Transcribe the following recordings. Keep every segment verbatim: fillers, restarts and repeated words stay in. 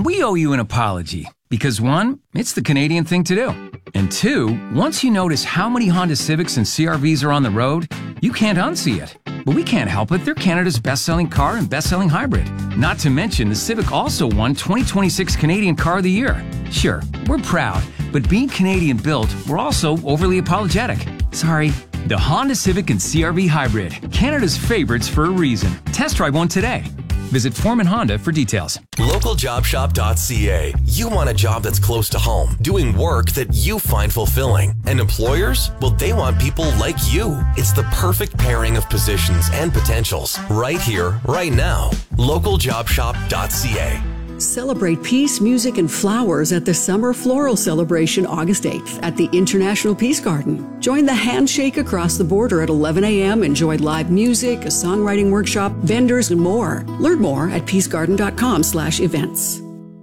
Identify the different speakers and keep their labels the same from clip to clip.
Speaker 1: we owe you an apology. Because one, it's the Canadian thing to do. And two, once you notice how many Honda Civics and C R Vs are on the road, you can't unsee it. But we can't help it. They're Canada's best-selling car and best-selling hybrid. Not to mention, the Civic also won twenty twenty-six Canadian Car of the Year. Sure, we're proud, but being Canadian-built, we're also overly apologetic. Sorry. The Honda Civic and C R V Hybrid, Canada's favorites for a reason. Test drive one today. Visit Foreman Honda for details.
Speaker 2: local job shop dot c a. You want a job that's close to home, doing work that you find fulfilling. And employers? Well, they want people like you. It's the perfect pairing of positions and potentials. Right here, right now. local job shop dot c a.
Speaker 3: Celebrate peace, music, and flowers at the Summer Floral Celebration August eighth at the International Peace Garden. Join the Handshake Across the Border at eleven a.m. Enjoy live music, a songwriting workshop, vendors, and more. Learn more at peacegarden.com slash events.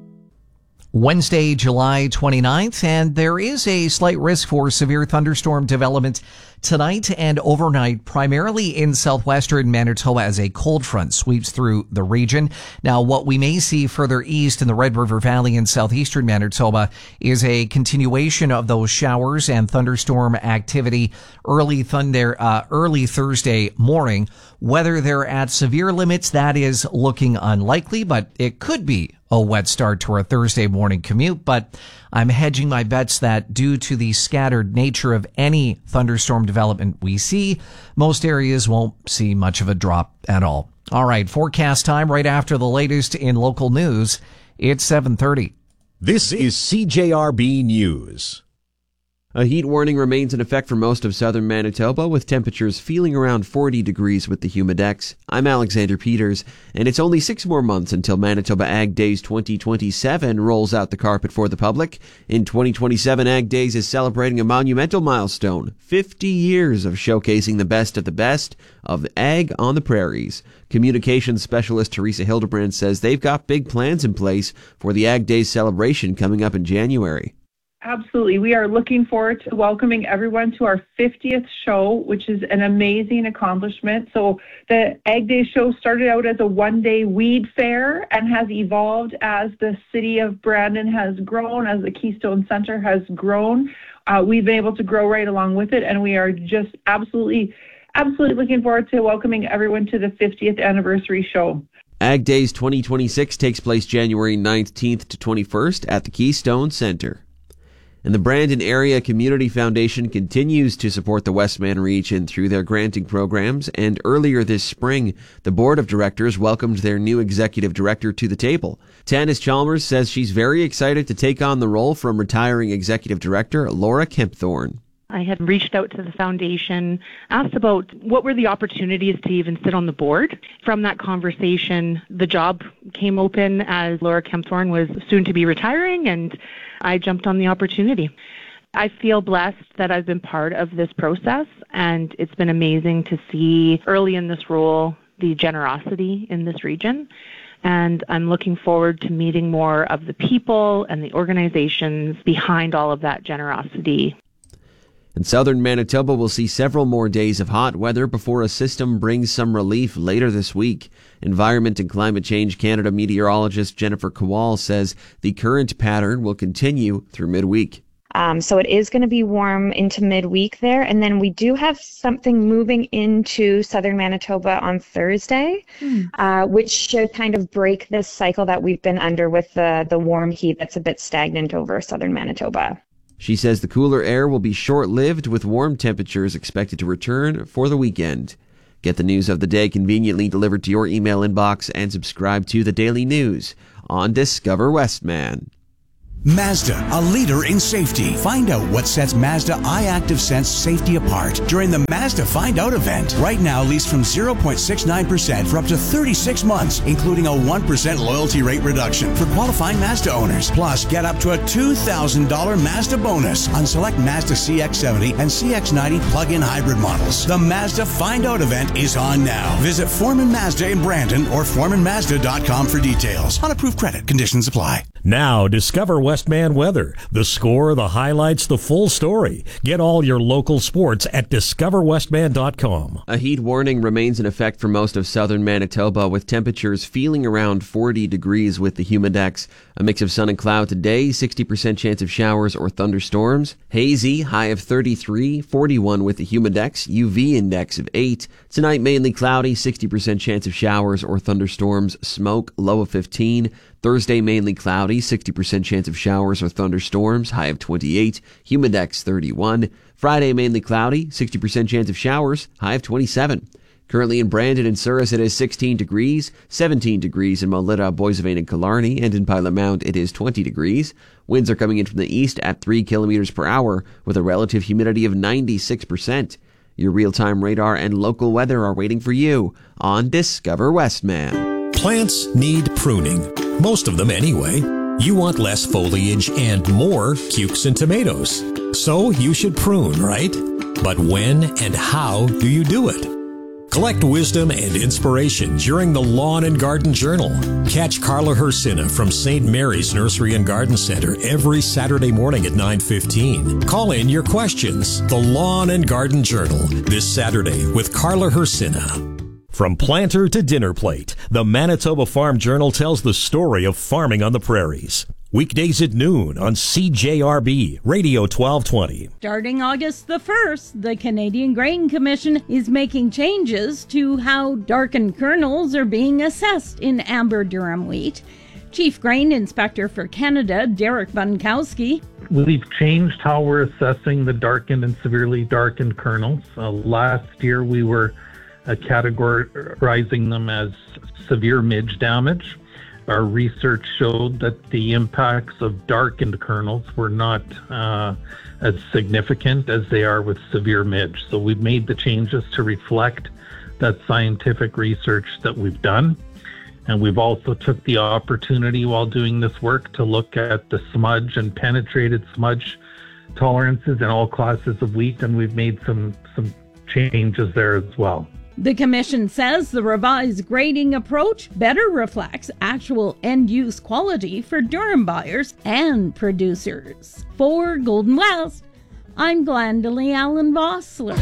Speaker 4: Wednesday, July twenty-ninth, and there is a slight risk for severe thunderstorm development tonight and overnight, primarily in southwestern Manitoba as a cold front sweeps through the region. Now, what we may see further east in the Red River Valley in southeastern Manitoba is a continuation of those showers and thunderstorm activity early thunder, uh, early Thursday morning. Whether they're at severe limits, that is looking unlikely, but it could be a wet start to our Thursday morning commute. But I'm hedging my bets that due to the scattered nature of any thunderstorm development we see, most areas won't see much of a drop at all. All right, forecast time right after the latest in local news. It's seven thirty.
Speaker 5: This is C J R B News.
Speaker 6: A heat warning remains in effect for most of southern Manitoba, with temperatures feeling around forty degrees with the humidex. I'm Alexander Peters, and it's only six more months until Manitoba Ag Days twenty twenty-seven rolls out the carpet for the public. In twenty twenty-seven, Ag Days is celebrating a monumental milestone, fifty years of showcasing the best of the best of ag on the prairies. Communications specialist Teresa Hildebrand says they've got big plans in place for the Ag Days celebration coming up in January.
Speaker 7: Absolutely. We are looking forward to welcoming everyone to our fiftieth show, which is an amazing accomplishment. So the Ag Day show started out as a one-day weed fair and has evolved as the city of Brandon has grown, as the Keystone Center has grown. Uh, we've been able to grow right along with it, and we are just absolutely, absolutely looking forward to welcoming everyone to the fiftieth anniversary show.
Speaker 6: Ag Days twenty twenty-six takes place January nineteenth to twenty-first at the Keystone Center. And the Brandon Area Community Foundation continues to support the Westman region through their granting programs, and earlier this spring, the board of directors welcomed their new executive director to the table. Tanis Chalmers says she's very excited to take on the role from retiring executive director Laura Kempthorne.
Speaker 8: I had reached out to the foundation, asked about what were the opportunities to even sit on the board. From that conversation, the job came open as Laura Kempthorne was soon to be retiring, and I jumped on the opportunity. I feel blessed that I've been part of this process, and it's been amazing to see early in this role the generosity in this region. And I'm looking forward to meeting more of the people and the organizations behind all of that generosity.
Speaker 6: And southern Manitoba will see several more days of hot weather before a system brings some relief later this week. Environment and Climate Change Canada meteorologist Jennifer Kowal says the current pattern will continue through midweek.
Speaker 9: Um, so it is going to be warm into midweek there. And then we do have something moving into southern Manitoba on Thursday, mm. uh, which should kind of break this cycle that we've been under with the, the warm heat that's a bit stagnant over southern Manitoba.
Speaker 6: She says the cooler air will be short-lived, with warm temperatures expected to return for the weekend. Get the news of the day conveniently delivered to your email inbox and subscribe to the Daily News on Discover Westman.
Speaker 10: Mazda, a leader in safety. Find out what sets Mazda iActive Sense safety apart during the Mazda Find Out event. Right now, lease from zero point six nine percent for up to thirty-six months, including a one percent loyalty rate reduction for qualifying Mazda owners. Plus, get up to a two thousand dollars Mazda bonus on select Mazda C X seventy and C X ninety plug-in hybrid models. The Mazda Find Out event is on now. Visit Foreman Mazda in Brandon or foreman mazda dot com for details. On approved credit, conditions apply.
Speaker 5: Now, discover Westman weather. The score, the highlights, the full story. Get all your local sports at discover westman dot com.
Speaker 6: A heat warning remains in effect for most of southern Manitoba, with temperatures feeling around forty degrees with the humidex. A mix of sun and cloud today, sixty percent chance of showers or thunderstorms. Hazy, high of thirty-three, forty-one with the humidex, U V index of eight. Tonight, mainly cloudy, sixty percent chance of showers or thunderstorms. Smoke, low of fifteen. Thursday, mainly cloudy, sixty percent chance of showers or thunderstorms, high of twenty-eight, humidex thirty-one. Friday, mainly cloudy, sixty percent chance of showers, high of twenty-seven. Currently in Brandon and Souris, it is sixteen degrees, seventeen degrees in Melita, Boissevain, and Killarney, and in Pilot Mount, it is twenty degrees. Winds are coming in from the east at three kilometers per hour, with a relative humidity of ninety-six percent. Your real-time radar and local weather are waiting for you on Discover Westman.
Speaker 5: Plants need pruning. Most of them anyway. You want less foliage and more cukes and tomatoes. So you should prune, right? But when and how do you do it? Collect wisdom and inspiration during the Lawn and Garden Journal. Catch Carla Hersina from Saint Mary's Nursery and Garden Center every Saturday morning at nine fifteen. Call in your questions. The Lawn and Garden Journal this Saturday with Carla Hersina. From planter to dinner plate, the Manitoba Farm Journal tells the story of farming on the prairies. Weekdays at noon on C J R B, Radio twelve twenty.
Speaker 11: Starting August the first, the Canadian Grain Commission is making changes to how darkened kernels are being assessed in amber durum wheat. Chief Grain Inspector for Canada, Derek Bunkowski.
Speaker 12: We've changed how we're assessing the darkened and severely darkened kernels. Uh, last year we were uh, categorizing them as severe midge damage. Our research showed that the impacts of darkened kernels were not uh, as significant as they are with severe midge. So we've made the changes to reflect that scientific research that we've done. And we've also took the opportunity while doing this work to look at the smudge and penetrated smudge tolerances in all classes of wheat, and we've made some, some changes there as well.
Speaker 11: The Commission says the revised grading approach better reflects actual end-use quality for durum buyers and producers. For Golden West, I'm Glendalee Allen Vossler.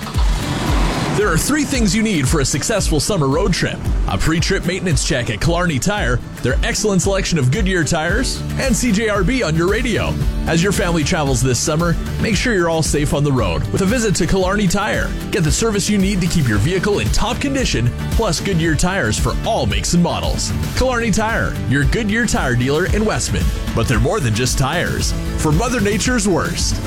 Speaker 13: There are three things you need for a successful summer road trip: a pre-trip maintenance check at Killarney Tire, their excellent selection of Goodyear tires, and C J R B on your radio. As your family travels this summer, make sure you're all safe on the road with a visit to Killarney Tire. Get the service you need to keep your vehicle in top condition, plus Goodyear tires for all makes and models. Killarney Tire, your Goodyear tire dealer in Westman. But they're more than just tires. For Mother Nature's worst.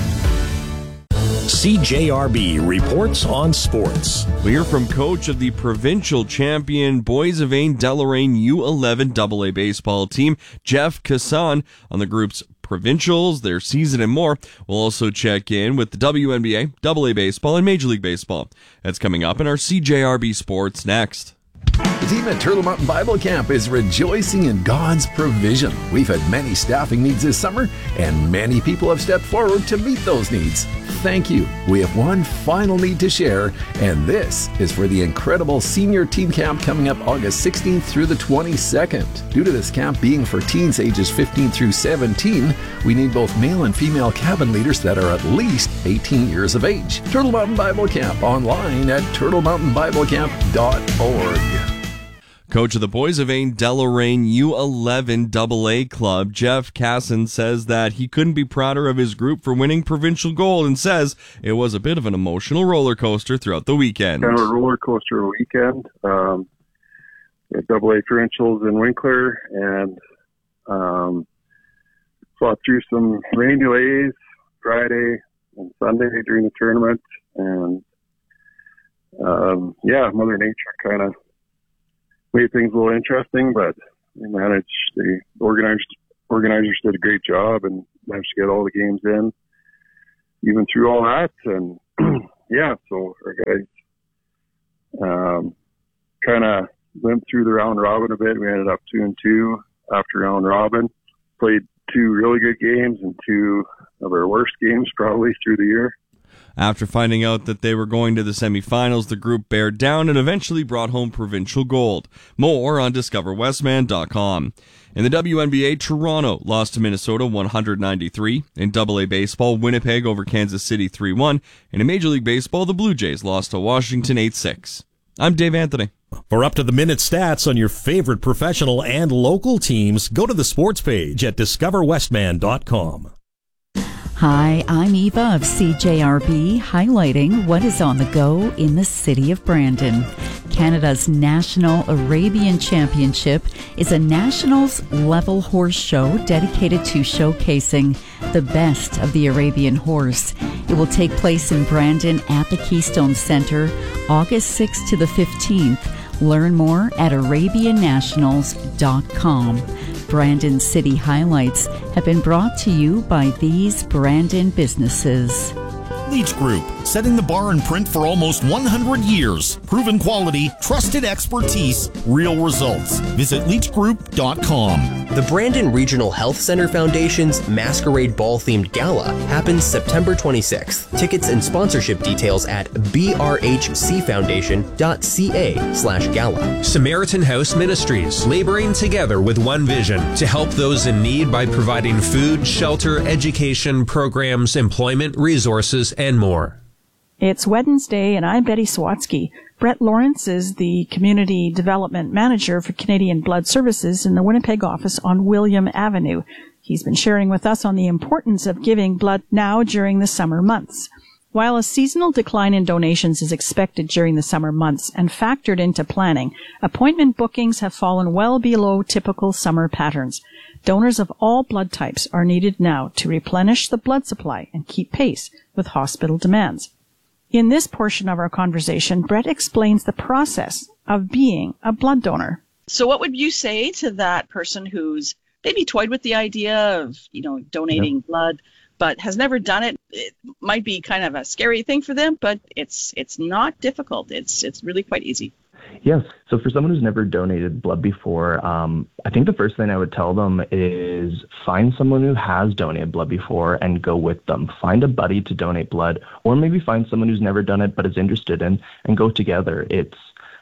Speaker 5: C J R B reports on sports.
Speaker 14: We hear from coach of the provincial champion Boissevain Deloraine U eleven double A baseball team, Jeff Kassan, on the group's provincials, their season, and more. We'll also check in with the W N B A, double A baseball, and Major League Baseball. That's coming up in our C J R B Sports next.
Speaker 15: The team at Turtle Mountain Bible Camp is rejoicing in God's provision. We've had many staffing needs this summer, and many people have stepped forward to meet those needs. Thank you. We have one final need to share, and this is for the incredible senior teen camp coming up August sixteenth through the twenty-second. Due to this camp being for teens ages fifteen through seventeen, we need both male and female cabin leaders that are at least eighteen years of age. Turtle Mountain Bible Camp online at turtle mountain bible camp dot org.
Speaker 14: Coach of the Boissevain Deloraine U eleven double A club, Jeff Kassan, says that he couldn't be prouder of his group for winning provincial gold, and says it was a bit of an emotional roller coaster throughout the weekend.
Speaker 16: Kind of a roller coaster weekend. Um, double A provincials in Winkler, and um, fought through some rain delays Friday and Sunday during the tournament, and um, yeah, Mother Nature kind of made things a little interesting, but we managed. The organizers organizers did a great job and managed to get all the games in, even through all that. And yeah, so our guys um, kind of went through the round robin a bit. We ended up two and two after round robin. Played two really good games and two of our worst games probably through the year.
Speaker 14: After finding out that they were going to the semifinals, the group bared down and eventually brought home provincial gold. More on discover westman dot com. In the W N B A, Toronto lost to Minnesota one ninety-three. In double A baseball, Winnipeg over Kansas City three one. And in Major League Baseball, the Blue Jays lost to Washington eight six. I'm Dave Anthony.
Speaker 5: For up-to-the-minute stats on your favorite professional and local teams, go to the sports page at discover westman dot com.
Speaker 17: Hi, I'm Eva of C J R B, highlighting what is on the go in the city of Brandon. Canada's National Arabian Championship is a nationals-level horse show dedicated to showcasing the best of the Arabian horse. It will take place in Brandon at the Keystone Center, August sixth to the fifteenth. Learn more at arabian nationals dot com. Brandon City highlights have been brought to you by these Brandon businesses.
Speaker 18: Leach Group, setting the bar in print for almost one hundred years. Proven quality, trusted expertise, real results. Visit leach group dot com.
Speaker 19: The Brandon Regional Health Center Foundation's Masquerade Ball-themed gala happens September twenty-sixth. Tickets and sponsorship details at b r h c foundation dot c a slash gala.
Speaker 20: Samaritan House Ministries, laboring together with one vision to help those in need by providing food, shelter, education, programs, employment, resources, and more.
Speaker 21: It's Wednesday, and I'm Betty Swatsky. Brett Lawrence is the Community Development Manager for Canadian Blood Services in the Winnipeg office on William Avenue. He's been sharing with us on the importance of giving blood now during the summer months. While a seasonal decline in donations is expected during the summer months and factored into planning, appointment bookings have fallen well below typical summer patterns. Donors of all blood types are needed now to replenish the blood supply and keep pace with hospital demands. In this portion of our conversation, Brett explains the process of being a blood donor.
Speaker 22: So what would you say to that person who's maybe toyed with the idea of, you know, donating yep. blood, but has never done it? It might be kind of a scary thing for them, but it's it's not difficult. It's it's really quite easy.
Speaker 23: Yes. So for someone who's never donated blood before, um, I think the first thing I would tell them is find someone who has donated blood before and go with them. Find a buddy to donate blood, or maybe find someone who's never done it but is interested in, and go together. It's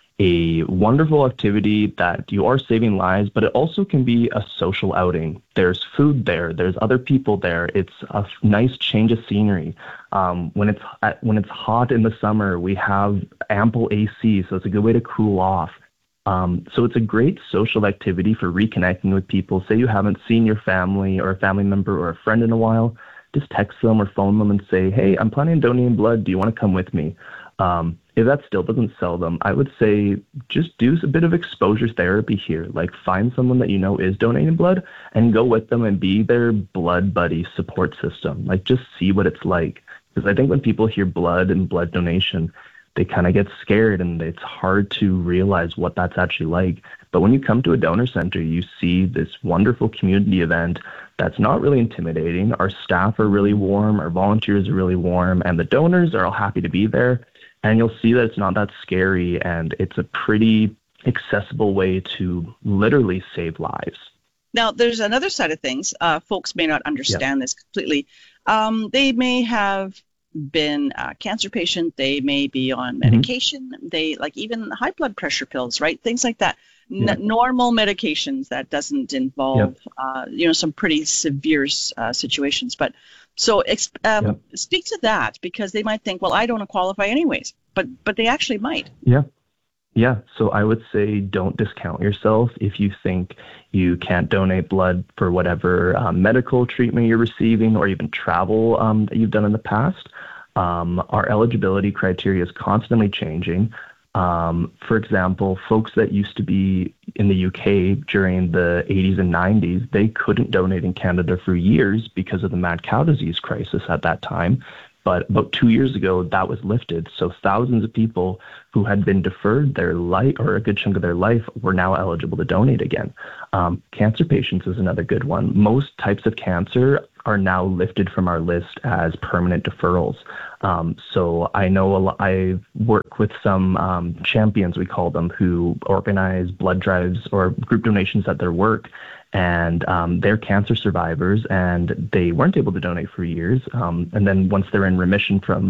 Speaker 23: a wonderful activity that you are saving lives, but it also can be a social outing. There's food there. There's other people there. It's a nice change of scenery. Um, when it's when it's hot in the summer, we have ample A C, so it's a good way to cool off. Um, so it's a great social activity for reconnecting with people. Say you haven't seen your family or a family member or a friend in a while, just text them or phone them and say, hey, I'm planning on donating blood. Do you want to come with me? Um, if that still doesn't sell them, I would say just do a bit of exposure therapy here. Like find someone that you know is donating blood and go with them and be their blood buddy support system. Like just see what it's like. Because I think when people hear blood and blood donation, they kind of get scared and it's hard to realize what that's actually like. But when you come to a donor center, you see this wonderful community event that's not really intimidating. Our staff are really warm, our volunteers are really warm, and the donors are all happy to be there. And you'll see that it's not that scary, and it's a pretty accessible way to literally save lives.
Speaker 22: Now, there's another side of things. Uh, folks may not understand yeah. this completely. Um, they may have been a cancer patient. They may be on medication. Mm-hmm. They like even high blood pressure pills, right? Things like that. N- yeah. Normal medications that doesn't involve, yep. uh, you know, some pretty severe uh, situations. But so um, yep. speak to that, because they might think, well, I don't qualify anyways, but but they actually might.
Speaker 23: Yeah. Yeah. So I would say don't discount yourself if you think you can't donate blood for whatever um, medical treatment you're receiving or even travel um, that you've done in the past. Um, our eligibility criteria is constantly changing. Um, for example, folks that used to be in the U K during the eighties and nineties, they couldn't donate in Canada for years because of the mad cow disease crisis at that time. But about two years ago, that was lifted. So thousands of people who had been deferred their life, or a good chunk of their life, were now eligible to donate again. Um, cancer patients is another good one. Most types of cancer are now lifted from our list as permanent deferrals. Um, so I know a lot, I work with some um, champions, we call them, who organize blood drives or group donations at their work. And um, they're cancer survivors, and they weren't able to donate for years. Um, and then once they're in remission from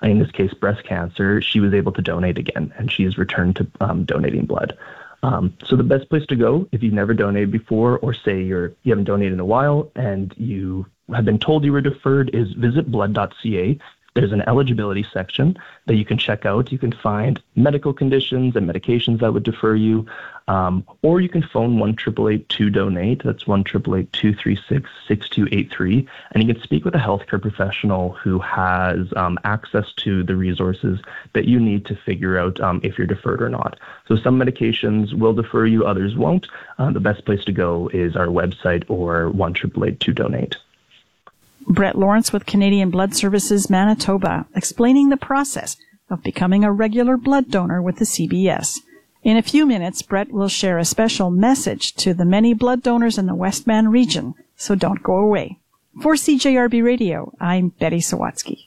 Speaker 23: in this case breast cancer, she was able to donate again, and she has returned to um, donating blood. Um, so the best place to go if you've never donated before, or say you're you haven't donated in a while and you have been told you were deferred, is visit blood dot c a. There's an eligibility section that you can check out. You can find medical conditions and medications that would defer you, um, or you can phone one eight eight eight two donate. That's one eight eight eight two three six six two eight three, and you can speak with a healthcare professional who has um, access to the resources that you need to figure out um, if you're deferred or not. So some medications will defer you, others won't. Uh, the best place to go is our website or one eight eight eight two donate.
Speaker 21: Brett Lawrence with Canadian Blood Services Manitoba, explaining the process of becoming a regular blood donor with the C B S. In a few minutes, Brett will share a special message to the many blood donors in the Westman region, so don't go away. For C J R B Radio, I'm Betty Sawatsky.